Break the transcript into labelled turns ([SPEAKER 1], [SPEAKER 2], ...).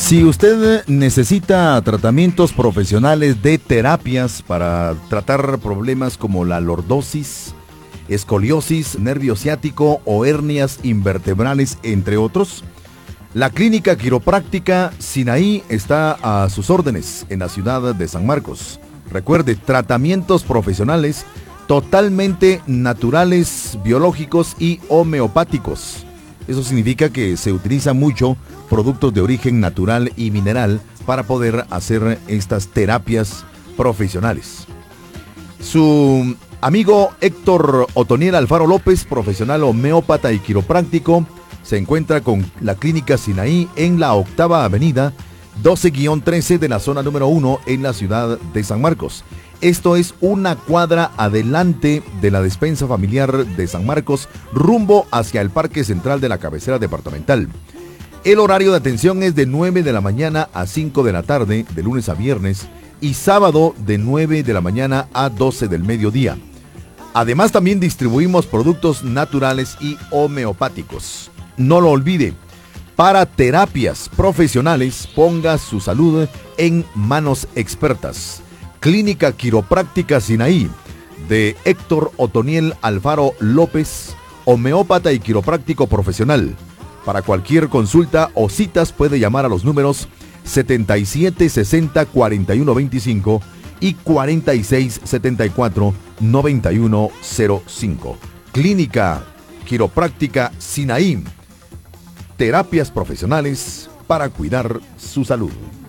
[SPEAKER 1] Si usted necesita tratamientos profesionales de terapias para tratar problemas como la lordosis, escoliosis, nervio ciático o hernias invertebrales, entre otros, la Clínica Quiropráctica Sinaí está a sus órdenes en la ciudad de San Marcos. Recuerde, tratamientos profesionales totalmente naturales, biológicos y homeopáticos. Eso significa que se utiliza mucho productos de origen natural y mineral para poder hacer estas terapias profesionales. Su amigo Héctor Otoniel Alfaro López, profesional homeópata y quiropráctico, se encuentra con la Clínica Sinaí en la 8ª Avenida 12-13 de la zona número 1 en la ciudad de San Marcos. Esto es una cuadra adelante de la despensa familiar de San Marcos, rumbo hacia el Parque Central de la cabecera departamental. El horario de atención es de 9 de la mañana a 5 de la tarde, de lunes a viernes, y sábado de 9 de la mañana a 12 del mediodía. Además, también distribuimos productos naturales y homeopáticos. No lo olvide, para terapias profesionales, ponga su salud en manos expertas. Clínica Quiropráctica Sinaí, de Héctor Otoniel Alfaro López, homeópata y quiropráctico profesional. Para cualquier consulta o citas puede llamar a los números 77 60 41 25 y 46 74 91 05. Clínica Quiropráctica Sinaí. Terapias profesionales para cuidar su salud.